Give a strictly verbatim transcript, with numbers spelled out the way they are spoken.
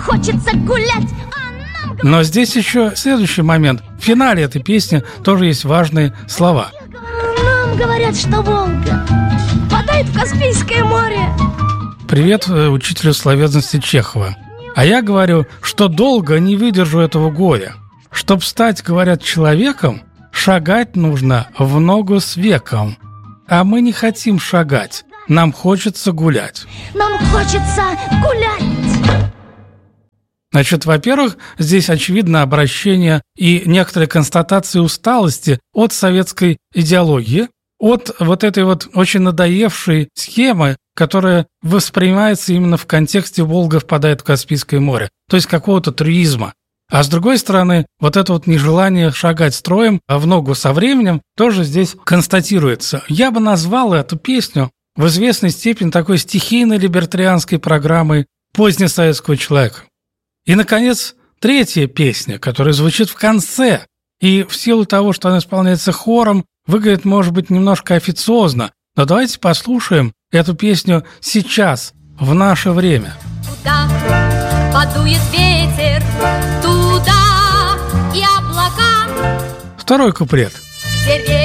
хочется гулять. Но здесь еще следующий момент. В финале этой песни тоже есть важные слова. Нам говорят, что Волга впадает в Каспийское море. Привет учителю словесности Чехова. А я говорю, что долго не выдержу этого горя. Чтоб стать, говорят, человеком, шагать нужно в ногу с веком. А мы не хотим шагать, нам хочется гулять. Нам хочется гулять. Значит, во-первых, здесь очевидно обращение и некоторые констатации усталости от советской идеологии, от вот этой вот очень надоевшей схемы, которая воспринимается именно в контексте «Волга впадает в Каспийское море», то есть какого-то трюизма. А с другой стороны, вот это вот нежелание шагать строем, а в ногу со временем, тоже здесь констатируется. Я бы назвал эту песню в известной степени такой стихийной либертарианской программой позднесоветского человека. И, наконец, третья песня, которая звучит в конце, и в силу того, что она исполняется хором, выглядит, может быть, немножко официозно, но давайте послушаем эту песню сейчас, в наше время. Туда подует ветер, туда и облака. Второй куплет. Где